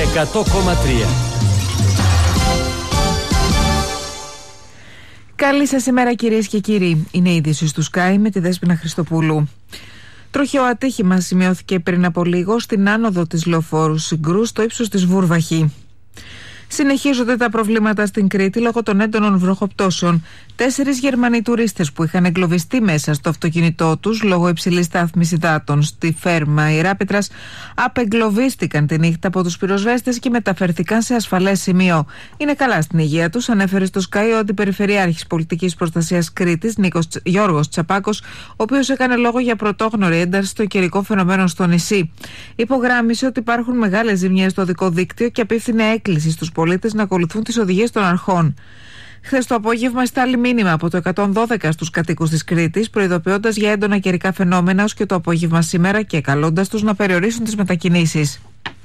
100,3. Καλή σας ημέρα κυρίες και κύριοι. Είναι η είδηση του Sky με τη Δέσποινα Χριστοπούλου. Τροχαίο ατύχημα σημειώθηκε πριν από λίγο στην άνοδο της λεωφόρου Συγκρού στο ύψος της Βούρβαχη. Συνεχίζονται τα προβλήματα στην Κρήτη λόγω των έντονων βροχοπτώσεων. 4 Γερμανοί τουρίστες που είχαν εγκλωβιστεί μέσα στο αυτοκίνητό τους λόγω υψηλής στάθμης υδάτων στη Φέρμα Ιεράπετρας απεγκλωβίστηκαν τη νύχτα από τους πυροσβέστες και μεταφερθήκαν σε ασφαλές σημείο. Είναι καλά στην υγεία τους, ανέφερε στο Sky ο Αντιπεριφερειάρχης Πολιτικής Προστασίας Κρήτης Γιώργος Τσαπάκος, ο οποίος έκανε λόγο για πρωτόγνωρη ένταση στο καιρικό φαινομένο στο νησί. Υπογράμμισε ότι υπάρχουν μεγάλες ζημιές στο οδικό δίκτυο και απίφθινε έκκληση στους πολίτες να ακολουθούν τις οδηγίες των αρχών. Χθες το απόγευμα στάλει μήνυμα από το 112 στους κατοίκους της Κρήτης, προειδοποιώντας για έντονα καιρικά φαινόμενα ως και το απόγευμα σήμερα και καλώντας τους να περιορίσουν τις μετακινήσεις.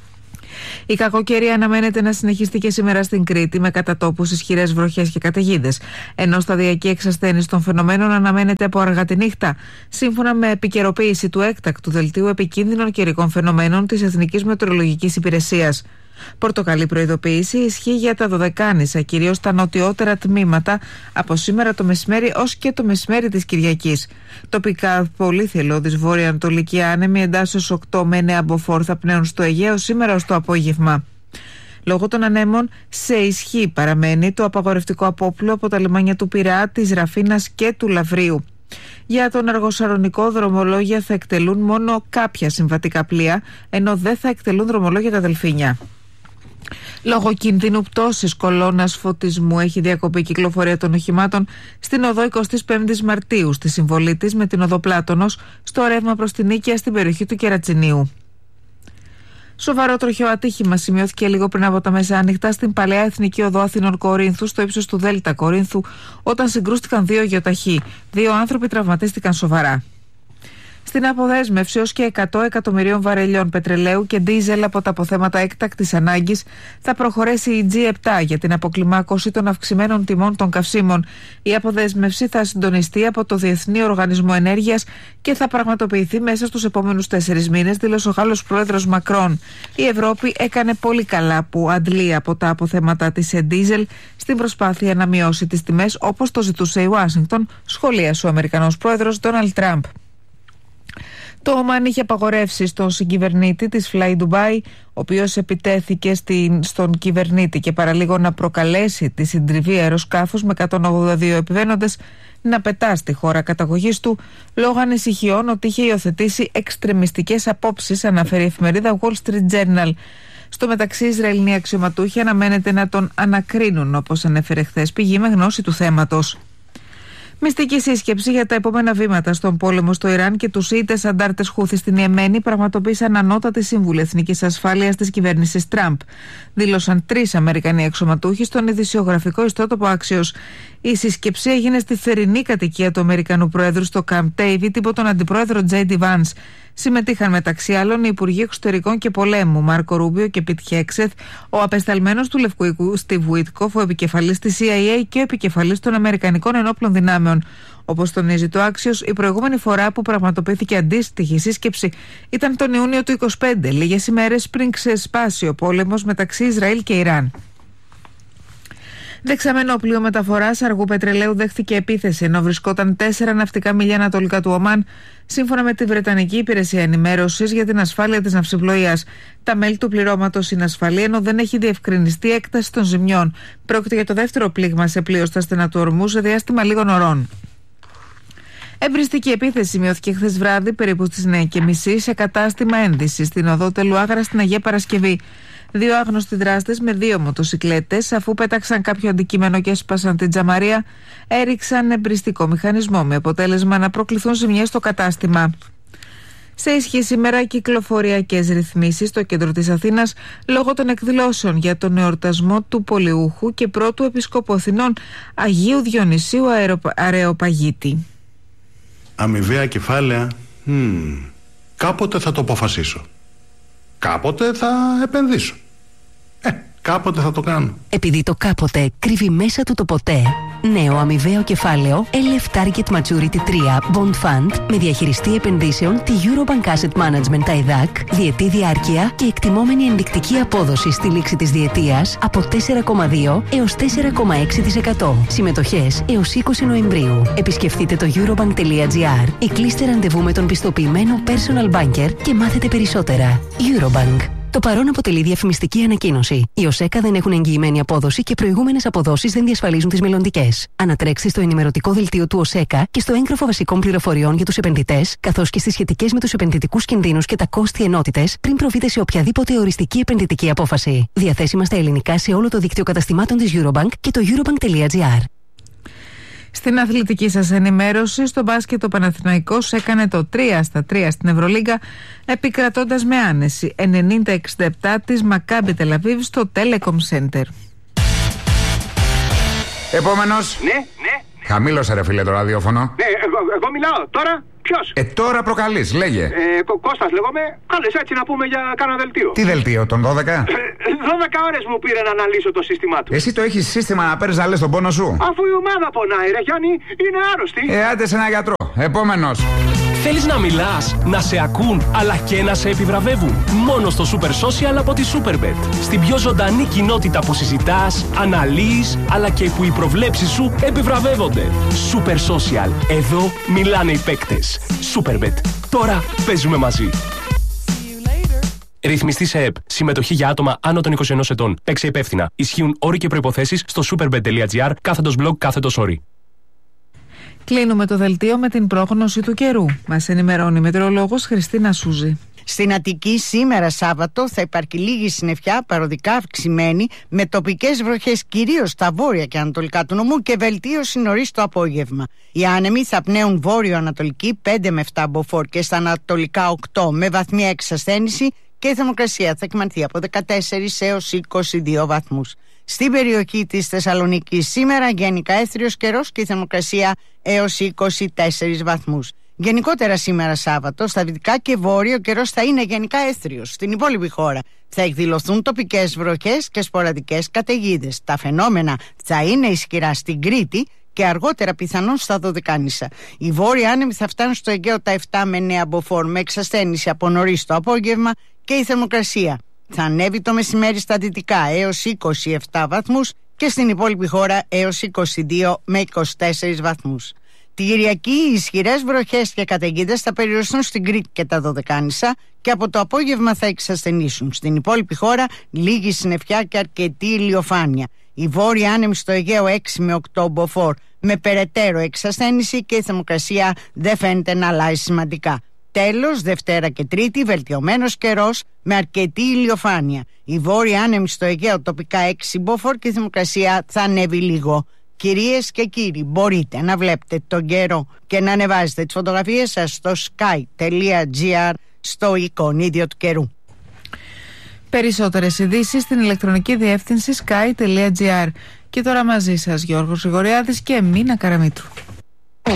Η κακοκαιρία αναμένεται να συνεχιστεί και σήμερα στην Κρήτη με κατά τόπους ισχυρές βροχές και καταιγίδες, ενώ σταδιακή εξασθένιση των φαινομένων αναμένεται από αργά τη νύχτα, σύμφωνα με επικαιροποίηση του έκτακτου δελτίου επικίνδυνων καιρικών φαινομένων της Εθνικής Μετεωρολογικής Υπηρεσίας. Πορτοκαλί προειδοποίηση ισχύει για τα Δωδεκάνησα, κυρίως τα νοτιότερα τμήματα, από σήμερα το μεσημέρι ως και το μεσημέρι της Κυριακής. Τοπικά πολύ θελώδης βόρεια-ανατολική άνεμη εντάσσεως 8 με 9 μποφόρ θα πνέουν στο Αιγαίο σήμερα ως το απόγευμα. Λόγω των ανέμων σε ισχύ παραμένει το απαγορευτικό απόπλου από τα λιμάνια του Πειραιά, της Ραφίνας και του Λαβρίου. Για τον Αργοσαρονικό δρομολόγια θα εκτελούν μόνο κάποια συμβατικά πλοία, ενώ δεν θα εκτελούν δρομολόγια τα Δελφίνια. Λόγω κινδύνου πτώσης κολόνας φωτισμού έχει διακοπεί η κυκλοφορία των οχημάτων στην οδό 25 Μαρτίου στη συμβολή της με την οδό Πλάτωνος στο ρεύμα προς την Νίκαια στην περιοχή του Κερατσινίου. Σοβαρό τροχαίο ατύχημα σημειώθηκε λίγο πριν από τα μεσάνυχτα στην παλαιά Εθνική Οδό Αθηνών Κορίνθου στο ύψος του Δέλτα Κορίνθου όταν συγκρούστηκαν 2 γεωταχή. 2 άνθρωποι τραυματίστηκαν σοβαρά. Στην αποδέσμευση ως και 100 εκατομμυρίων βαρελιών πετρελαίου και ντίζελ από τα αποθέματα έκτακτης ανάγκης θα προχωρέσει η G7 για την αποκλιμάκωση των αυξημένων τιμών των καυσίμων. Η αποδέσμευση θα συντονιστεί από το Διεθνή Οργανισμό Ενέργειας και θα πραγματοποιηθεί μέσα στους επόμενους 4 μήνες, δήλωσε ο Γάλλος πρόεδρος Μακρόν. Η Ευρώπη έκανε πολύ καλά που αντλεί από τα αποθέματα της σε ντίζελ στην προσπάθεια να μειώσει τις τιμές, όπως το ζητούσε η Ουάσιγκτον, σχολίασε ο Αμερικανός πρόεδρος Ντόναλντ Τραμπ. Το Ομάν είχε απαγορεύσει στον συγκυβερνήτη της Fly Dubai, ο οποίος επιτέθηκε στον κυβερνήτη και παραλίγο να προκαλέσει τη συντριβή αεροσκάφους με 182 επιβαίνοντες, να πετά στη χώρα καταγωγής του λόγω ανησυχιών ότι είχε υιοθετήσει εξτρεμιστικές απόψεις, αναφέρει η εφημερίδα Wall Street Journal. Στο μεταξύ, οι Ισραηλοί αξιωματούχοι αναμένεται να τον ανακρίνουν, όπως ανέφερε χθες πηγή με γνώση του θέματος. Μυστική σύσκεψη για τα επόμενα βήματα στον πόλεμο στο Ιράν και τους Σιήτες αντάρτες Χούθη στην Ιεμένη πραγματοποίησαν ανώτατοι σύμβουλοι εθνικής ασφάλειας της κυβέρνησης Τραμπ. Δήλωσαν 3 Αμερικανοί αξιωματούχοι στον ειδησιογραφικό ιστότοπο Axios. Η σύσκεψη έγινε στη θερινή κατοικία του Αμερικανού Προέδρου στο Camp David υπό τον Αντιπρόεδρο J.D. Vance. Συμμετείχαν μεταξύ άλλων οι Υπουργοί Εξωτερικών και Πολέμου Μάρκο Ρούμπιο και Πιτ Χέξεθ, ο απεσταλμένος του Λευκού Οίκου Στιβ Βουίτκοφ, ο επικεφαλής της CIA και ο επικεφαλής των Αμερικανικών Ενόπλων Δυνάμεων. Όπως τονίζει το Axios, η προηγούμενη φορά που πραγματοποιήθηκε αντίστοιχη σύσκεψη ήταν τον Ιούνιο του 2025, λίγες ημέρες πριν ξεσπάσει ο πόλεμος μεταξύ Ισραήλ και Ιράν. Δεξαμενό πλοίο μεταφοράς αργού πετρελαίου δέχθηκε επίθεση ενώ βρισκόταν 4 ναυτικά μίλια ανατολικά του Ομάν, σύμφωνα με τη Βρετανική Υπηρεσία Ενημέρωσης για την Ασφάλεια της Ναυσιπλοείας. Τα μέλη του πληρώματος είναι ασφαλή ενώ δεν έχει διευκρινιστεί έκταση των ζημιών. Πρόκειται για το δεύτερο πλήγμα σε πλοίο στα στενά του Ορμού σε διάστημα λίγων ωρών. Εμπριστική επίθεση σημειώθηκε χθες βράδυ περίπου στις 9:30 σε κατάστημα ένδυσης στην οδό Τελουάγρα στην Αγία Παρασκευή. 2 άγνωστοι δράστες με 2 μοτοσικλέτες, αφού πέταξαν κάποιο αντικείμενο και έσπασαν την τζαμαρία, έριξαν εμπριστικό μηχανισμό με αποτέλεσμα να προκληθούν ζημιές στο κατάστημα. Σε ισχύ σήμερα κυκλοφοριακές ρυθμίσεις στο κέντρο της Αθήνας λόγω των εκδηλώσεων για τον εορτασμό του Πολιούχου και πρώτου Επισκόπου Αθηνών Αγίου Διονυσίου Αρεοπαγίτη. Αμοιβαία κεφάλαια, κάποτε θα το αποφασίσω. Κάποτε θα επενδύσω. Κάποτε θα το κάνω. Επειδή το κάποτε κρύβει μέσα του το ποτέ. Νέο αμοιβαίο κεφάλαιο LF Target Maturity 3 Bond Fund με διαχειριστή επενδύσεων τη Eurobank Asset Management ΤΑΙΔΑΚ, διετή διάρκεια και εκτιμόμενη ενδεικτική απόδοση στη λήξη της διετίας από 4,2 έως 4,6%. Συμμετοχές έως 20 Νοεμβρίου. Επισκεφτείτε το eurobank.gr ή κλείστε ραντεβού με τον πιστοποιημένο personal banker και μάθετε περισσότερα. Eurobank. Το παρόν αποτελεί διαφημιστική ανακοίνωση. Οι ΟΣΕΚΑ δεν έχουν εγγυημένη απόδοση και προηγούμενες αποδόσεις δεν διασφαλίζουν τις μελλοντικές. Ανατρέξτε στο ενημερωτικό δελτίο του ΟΣΕΚΑ και στο έγγραφο βασικών πληροφοριών για τους επενδυτές, καθώς και στις σχετικές με τους επενδυτικούς κινδύνους και τα κόστη ενότητες, πριν προβείτε σε οποιαδήποτε οριστική επενδυτική απόφαση. Διαθέσιμα στα ελληνικά σε όλο το δίκτυο καταστημάτων της Eurobank και το eurobank.gr. Στην αθλητική σας ενημέρωση, στο μπάσκετ ο Παναθηναϊκός έκανε το 3-3 στην Ευρωλίγκα, επικρατώντας με άνεση 90-67 της Μακάμπι Τελαβίβ στο Telecom Center. Επόμενος. Ναι. Χαμήλωσε ρε φίλε το ραδιόφωνο. Ναι, εγώ μιλάω. Τώρα ποιος? Τώρα προκαλείς, λέγε. Κώστας λέγομαι. Κάλες έτσι να πούμε για κάνα δελτίο. Τι δελτίο, τον 12? 12 ώρες μου πήρε να αναλύσω το σύστημά του. Εσύ το έχεις σύστημα να παίρνεις να λες τον πόνο σου? Αφού η ομάδα πονάει ρε Γιάννη, είναι άρρωστη. Άντε σε ένα γιατρό. Επόμενος. Θέλεις να μιλάς, να σε ακούν, αλλά και να σε επιβραβεύουν? Μόνο στο Super Social από τη Superbet. Στην πιο ζωντανή κοινότητα που συζητάς, αναλύεις, αλλά και που οι προβλέψεις σου επιβραβεύονται. Super Social. Εδώ μιλάνε οι παίκτες. Superbet. Τώρα παίζουμε μαζί. Ρυθμιστή σε ΕΠ. Συμμετοχή για άτομα άνω των 21 ετών. Παίξε υπεύθυνα. Ισχύουν όροι και προϋποθέσεις στο superbet.gr/blog/όροι. Κλείνουμε το δελτίο με την πρόγνωση του καιρού. Μας ενημερώνει η μετεωρολόγος Χριστίνα Σούζη. Στην Αττική σήμερα Σάββατο θα υπάρχει λίγη συννεφιά, παροδικά αυξημένη, με τοπικές βροχές κυρίως στα βόρεια και ανατολικά του νομού και βελτίωση νωρίς το απόγευμα. Οι άνεμοι θα πνέουν βόρειο-ανατολική 5 με 7 μποφόρ και στα ανατολικά 8 με βαθμία εξασθένηση και η θερμοκρασία θα κυμανθεί από 14 έως 22 βαθμούς. Στην περιοχή της Θεσσαλονίκης σήμερα γενικά έθριος καιρός και η θερμοκρασία έως 24 βαθμούς. Γενικότερα σήμερα Σάββατο, στα δυτικά και βόρειο ο καιρός θα είναι γενικά έθριος. Στην υπόλοιπη χώρα θα εκδηλωθούν τοπικές βροχές και σποραδικές καταιγίδες. Τα φαινόμενα θα είναι ισχυρά στην Κρήτη και αργότερα πιθανόν στα Δωδεκάνησα. Οι βόρειοι άνεμοι θα φτάνουν στο Αιγαίο τα 7 με 9 μποφόρ με εξασθένηση από νωρίς το απόγευμα και η θερμοκρασία θα ανέβει το μεσημέρι στα δυτικά έως 27 βαθμούς και στην υπόλοιπη χώρα έως 22 με 24 βαθμούς. Τη Κυριακή οι ισχυρές βροχές και καταιγίδες θα περιοριστούν στην Κρήτη και τα Δωδεκάνησα και από το απόγευμα θα εξασθενήσουν. Στην υπόλοιπη χώρα λίγη συννεφιά και αρκετή ηλιοφάνεια. Οι βόρειοι άνεμοι στο Αιγαίο 6 με 8 μποφόρ με περαιτέρω εξασθένηση και η θερμοκρασία δεν φαίνεται να αλλάζει σημαντικά. Τέλος, Δευτέρα και Τρίτη, βελτιωμένος καιρός με αρκετή ηλιοφάνεια. Οι βόρειοι άνεμοι στο Αιγαίο τοπικά 6 μποφόρ και η θερμοκρασία θα ανέβει λίγο. Κυρίες και κύριοι, μπορείτε να βλέπετε τον καιρό και να ανεβάζετε τις φωτογραφίες σας στο sky.gr στο εικονίδιο του καιρού. Περισσότερες ειδήσεις στην ηλεκτρονική διεύθυνση sky.gr. Και τώρα μαζί σας Γιώργος Γρηγοριάδης και Μίνα Καραμήτρου.